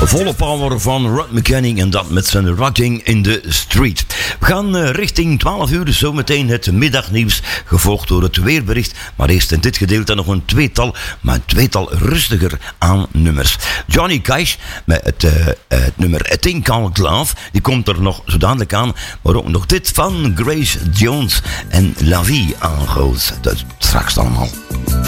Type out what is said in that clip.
Volle power van Rod McKenning en dat met zijn Rocking in the Street. We gaan richting 12 uur, zometeen het middagnieuws, gevolgd door het weerbericht. Maar eerst in dit gedeelte nog een tweetal rustiger aan nummers. Johnny Cash met het nummer Think Called Love, die komt er nog zo dadelijk aan. Maar ook nog dit van Grace Jones en La Vie en Rose. Dat straks allemaal.